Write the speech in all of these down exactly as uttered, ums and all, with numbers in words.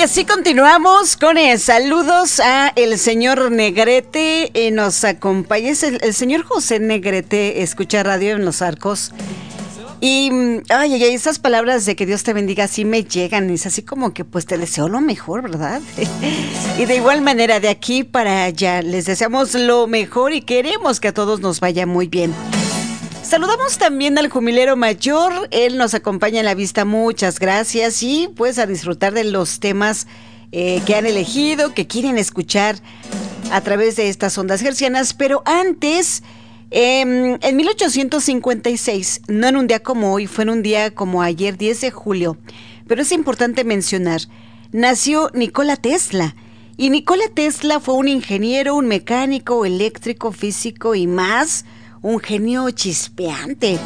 así continuamos con el saludos a el señor Negrete. Eh, nos acompaña, es el, el señor José Negrete, escucha radio en Los Arcos. Y, ay, ay, esas palabras de que Dios te bendiga sí me llegan. Es así como que pues te deseo lo mejor, ¿verdad? Y de igual manera, de aquí para allá, les deseamos lo mejor y queremos que a todos nos vaya muy bien. Saludamos también al jumilero mayor, él nos acompaña en la vista, muchas gracias, y pues a disfrutar de los temas eh, que han elegido, que quieren escuchar a través de estas ondas hercianas. Pero antes, eh, en mil ochocientos cincuenta y seis, no en un día como hoy, fue en un día como ayer, diez de julio, pero es importante mencionar, nació Nikola Tesla. Y Nikola Tesla fue un ingeniero, un mecánico, eléctrico, físico y más, un genio chispeante.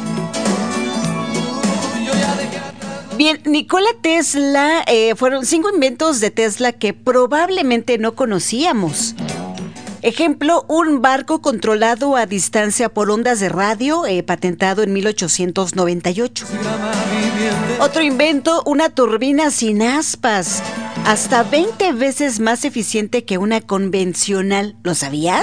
Bien, Nikola Tesla, eh, fueron cinco inventos de Tesla que probablemente no conocíamos. Ejemplo, un barco controlado a distancia por ondas de radio, eh, patentado en mil ochocientos noventa y ocho. Otro invento, una turbina sin aspas, hasta veinte veces más eficiente que una convencional. ¿Lo sabías?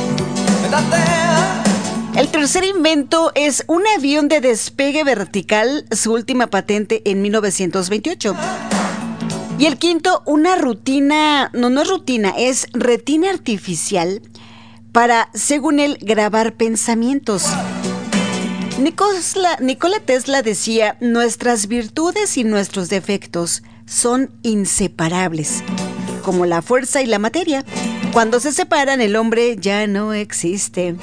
El tercer invento es un avión de despegue vertical, su última patente en mil novecientos veintiocho. Y el quinto, una rutina, no, no es rutina, es retina artificial para, según él, grabar pensamientos. Nikola, Nikola Tesla decía, nuestras virtudes y nuestros defectos son inseparables, como la fuerza y la materia. Cuando se separan, el hombre ya no existe.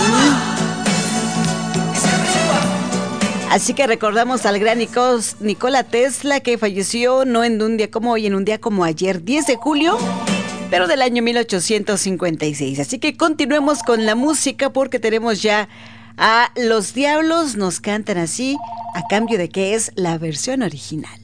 Así que recordamos al gran Nicos, Nikola Tesla, que falleció no en un día como hoy, en un día como ayer, diez de julio, pero del año mil ochocientos cincuenta y seis. Así que continuemos con la música porque tenemos ya a Los Diablos, nos cantan así, a cambio de que es la versión original.